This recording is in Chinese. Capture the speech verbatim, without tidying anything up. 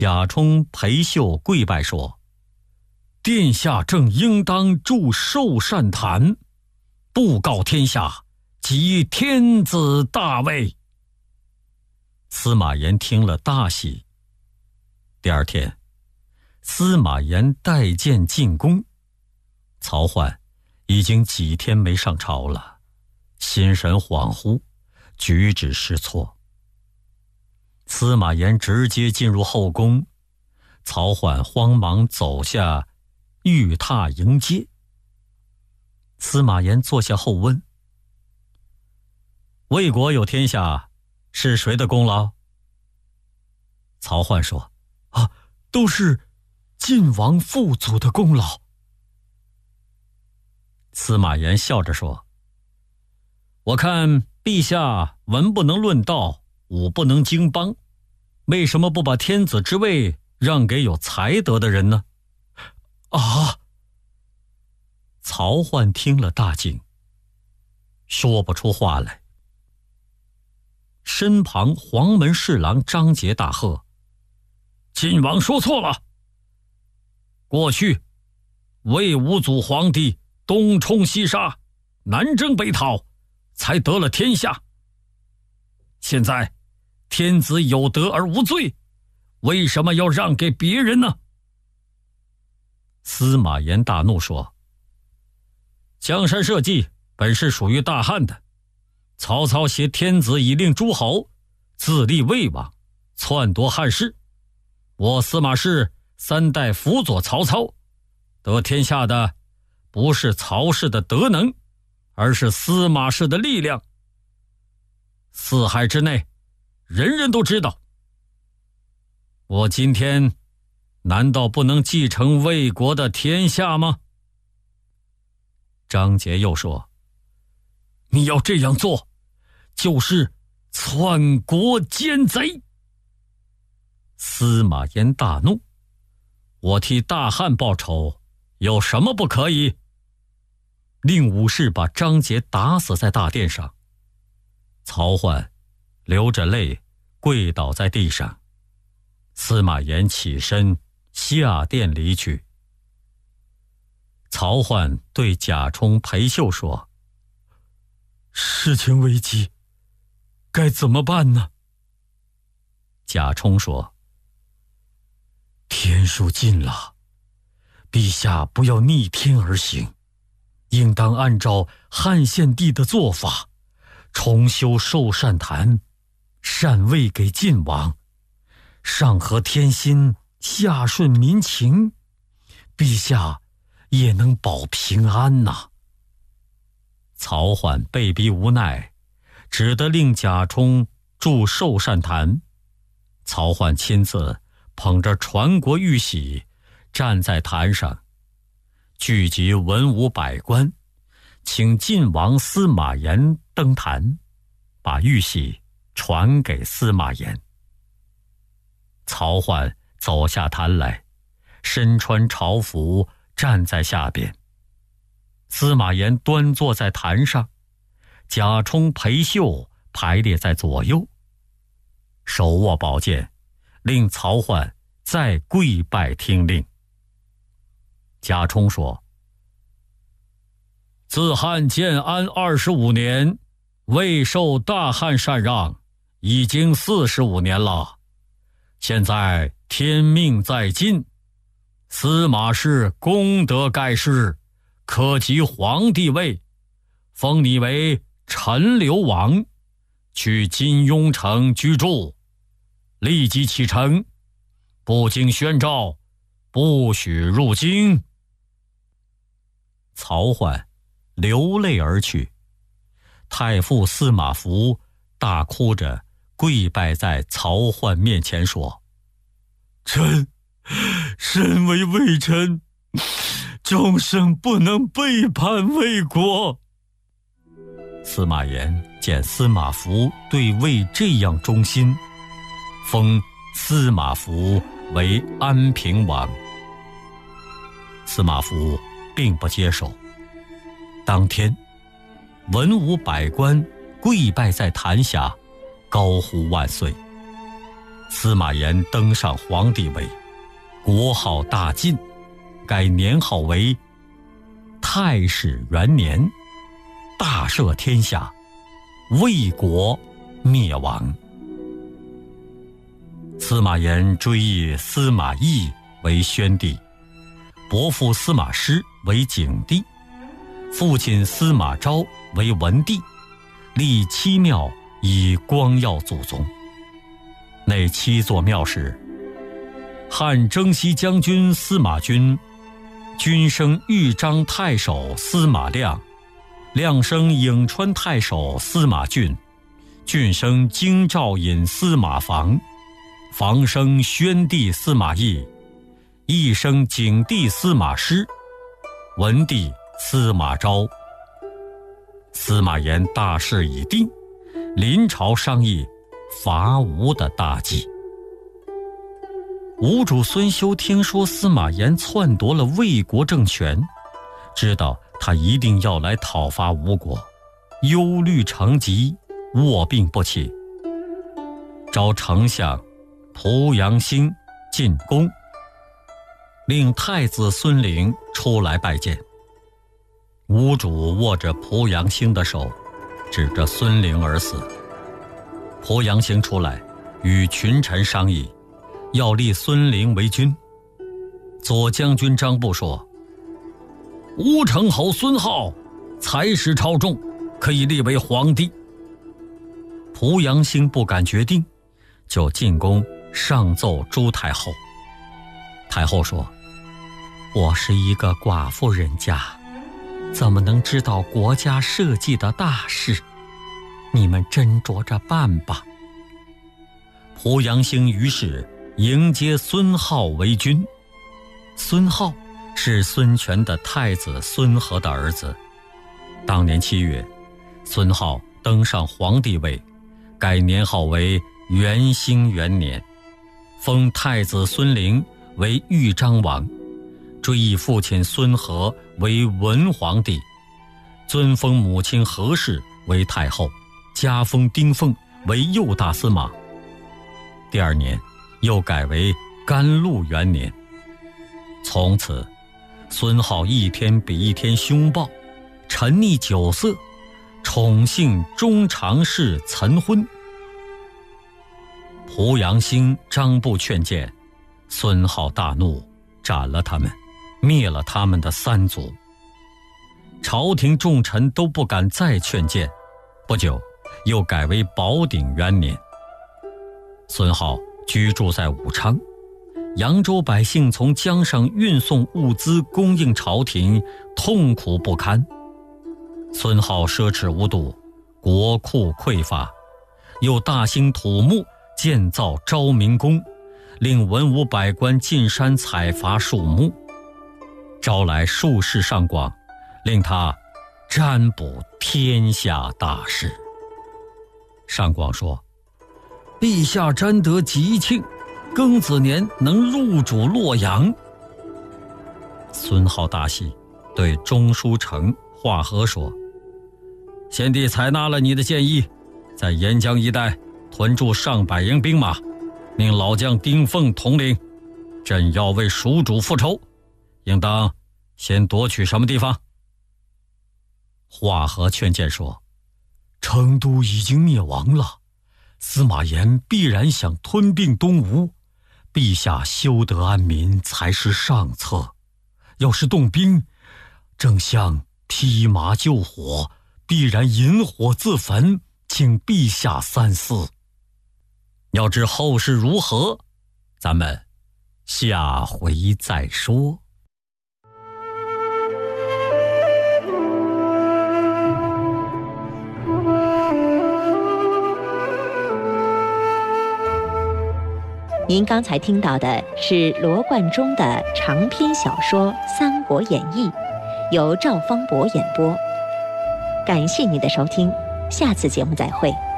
贾充、裴秀跪拜说：“殿下正应当筑寿善坛，布告天下，即天子大位。”司马炎听了大喜。第二天，司马炎带剑进宫，曹奂已经几天没上朝了，心神恍惚，举止失措。司马炎直接进入后宫，曹奂慌忙走下玉榻迎接。司马炎坐下后问：“魏国有天下，是谁的功劳？”曹奂说：“啊，都是晋王父祖的功劳。”司马炎笑着说：“我看陛下文不能论道，武不能经邦，为什么不把天子之位让给有才德的人呢？”啊！曹奂听了大惊，说不出话来。身旁黄门侍郎张杰大喝：“晋王说错了！过去魏武祖皇帝东冲西杀，南征北讨，才得了天下。现在天子有德而无罪，为什么要让给别人呢？”司马炎大怒说：“江山社稷本是属于大汉的，曹操挟天子以令诸侯，自立魏王，篡夺汉室。我司马氏三代辅佐曹操，得天下的不是曹氏的德能，而是司马氏的力量。四海之内，人人都知道。我今天难道不能继承魏国的天下吗？”张杰又说：“你要这样做，就是篡国奸贼。”司马炎大怒：“我替大汉报仇，有什么不可以？”令武士把张杰打死在大殿上。曹奂流着泪跪倒在地上。司马炎起身下殿离去。曹奂对贾充、裴秀说：“事情危急，该怎么办呢？”贾充说：“天数尽了，陛下不要逆天而行，应当按照汉献帝的做法，重修寿善坛，禅位给晋王，上合天心，下顺民情，陛下也能保平安呐。”曹奂被逼无奈，只得令贾充筑寿善坛。曹奂亲自捧着传国玉玺，站在坛上，聚集文武百官，请晋王司马炎登坛，把玉玺传给司马炎。曹奂走下坛来，身穿朝服，站在下边。司马炎端坐在坛上，贾充、裴秀排列在左右，手握宝剑，令曹奂再跪拜听令。贾充说：“自汉建安二十五年，未受大汉禅让，已经四十五年了。现在天命在晋，司马氏功德盖世，可及皇帝位，封你为陈留王，去金庸城居住，立即启程，不经宣召，不许入京。”曹奂流泪而去。太傅司马孚大哭着跪拜在曹奂面前说：“臣身为魏臣，终生不能背叛魏国。”司马炎见司马孚对魏这样忠心，封司马孚为安平王。司马孚并不接受。当天，文武百官跪拜在坛下，高呼万岁。 司马炎登上皇帝位，国号大晋，改年号为太史元年，大赦天下，魏国灭亡。司马炎追谥司马懿为宣帝，伯父司马师为景帝，父亲司马昭为文帝，立七庙以光耀祖宗。那七座庙是：汉征西将军司马均，均生豫章太守司马亮，亮生颍川太守司马浚，浚生京兆尹司马防，防生宣帝司马懿，懿生景帝司马师，文帝司马昭。司马炎大势已定，临朝商议伐吴的大计。吴主孙休听说司马炎篡夺了魏国政权，知道他一定要来讨伐吴国，忧虑成疾，卧病不起，召丞相濮阳兴进宫，令太子孙陵出来拜见。吴主握着濮阳兴的手，指着孙陵而死。濮阳兴出来与群臣商议，要立孙陵为君。左将军张布说：吴城侯孙皓才识超众，可以立为皇帝。濮阳兴不敢决定，就进宫上奏朱太后。太后说：我是一个寡妇人家，怎么能知道国家社稷的大事？你们斟酌着办吧。濮阳兴于是迎接孙皓为君。孙皓是孙权的太子孙和的儿子。当年七月，孙皓登上皇帝位，改年号为元兴元年，封太子孙陵为豫章王，追谥父亲孙和为文皇帝，尊封母亲何氏为太后，加封丁奉为右大司马。第二年又改为甘露元年。从此孙皓一天比一天凶暴，沉溺酒色，宠幸中常侍岑昏。濮阳兴、张布劝谏，孙皓大怒，斩了他们，灭了他们的三族。朝廷重臣都不敢再劝谏，不久又改为宝鼎元年。孙皓居住在武昌，扬州百姓从江上运送物资供应朝廷，痛苦不堪。孙皓奢侈无度，国库匮乏，又大兴土木，建造昭明宫，令文武百官进山采伐树木，招来术士上广，令他占卜天下大事。上广说：陛下占得吉庆，庚子年能入主洛阳。孙皓大喜，对中书丞华和说：先帝采纳了你的建议，在沿江一带屯驻上百营兵马，命老将丁奉统领，朕要为蜀主复仇，应当先夺取什么地方？华和劝谏说：成都已经灭亡了，司马炎必然想吞并东吴，陛下修得安民才是上策。要是动兵，正像披麻救火，必然引火自焚，请陛下三思。要知后事如何，咱们下回再说。 您刚才听到的是罗贯中的长篇小说《三国演义》，由赵方博演播。感谢您的收听，下次节目再会。